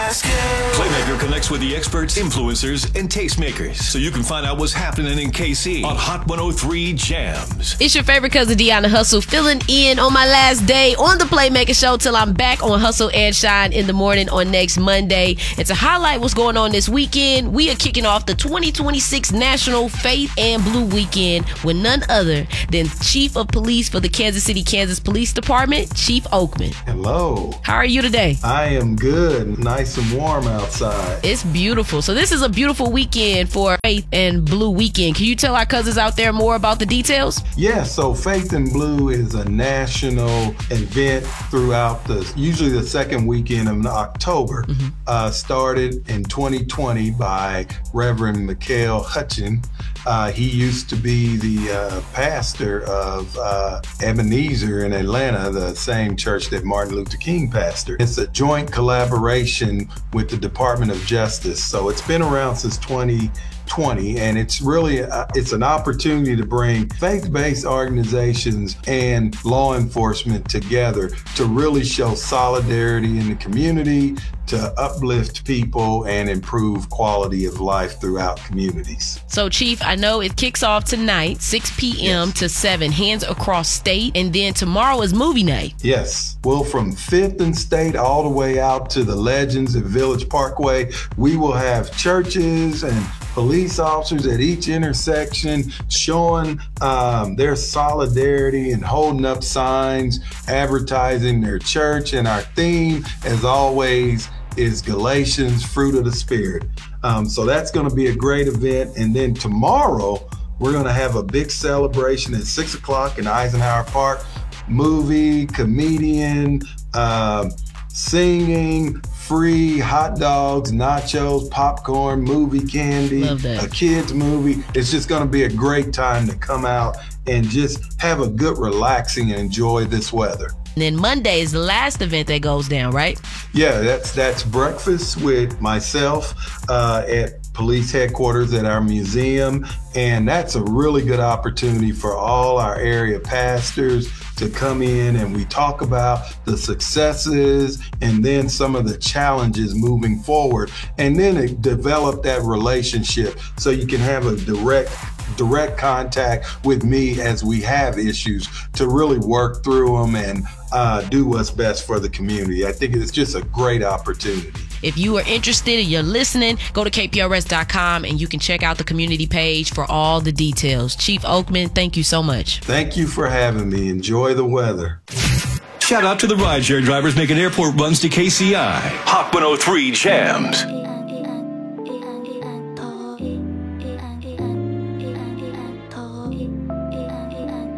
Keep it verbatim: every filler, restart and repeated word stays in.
asking. Playmaker connects with the experts, influencers, and tastemakers, so you can find out what's happening in K C on Hot one oh three Jams. It's your favorite cousin, Deanna Hustle, filling in on my last day on the Playmaker Show till I'm back on Hustle and Shine in the morning on next Monday. And to highlight what's going on this weekend, we are kicking off the twenty twenty-six National Faith and Blue Weekend with none other than Chief of Police for the Kansas City, Kansas Police Department, Chief Oakman. Hello. How are you today? I am good. Nice and warm outside. It's beautiful. So this is a beautiful weekend for Faith and Blue Weekend. Can you tell our cousins out there more about the details? Yeah, so Faith and Blue is a national event throughout the, usually the second weekend of October. Mm-hmm. Uh, started in twenty twenty by Reverend Mikhail Hutchin. Uh, he used to be the uh, pastor of uh, Ebenezer in Atlanta, the same church that Martin Luther King pastored. It's a joint collaboration with the Department of Justice. So it's been around since twenty twenty, and it's really uh, it's an opportunity to bring faith-based organizations and law enforcement together to really show solidarity in the community, to uplift people and improve quality of life throughout communities. So, Chief, I know it kicks off tonight, six p.m. Yes. to seven, hands across state, and then tomorrow is movie night. Yes. Well, from fifth and State all the way out to the Legends at Village Parkway, we will have churches and police officers at each intersection showing um, their solidarity and holding up signs, advertising their church. And our theme, as always, is Galatians, fruit of the Spirit. Um, so that's going to be a great event. And then tomorrow, we're going to have a big celebration at six o'clock in Eisenhower Park. Movie, comedian, uh, singing, free hot dogs, nachos, popcorn, movie candy, a kids movie. It's just going to be a great time to come out and just have a good relaxing and enjoy this weather. And then Monday is the last event that goes down, right? Yeah, that's that's breakfast with myself uh, at police headquarters at our museum. And that's a really good opportunity for all our area pastors to come in, and we talk about the successes and then some of the challenges moving forward, and then develop that relationship so you can have a direct direct contact with me as we have issues to really work through them and uh, do what's best for the community. I think it's just a great opportunity. If you are interested and you're listening, go to K P R S dot com and you can check out the community page for all the details. Chief Oakman, thank you so much. Thank you for having me. Enjoy the weather. Shout out to the rideshare drivers making airport runs to K C I. Hot one oh three Jams.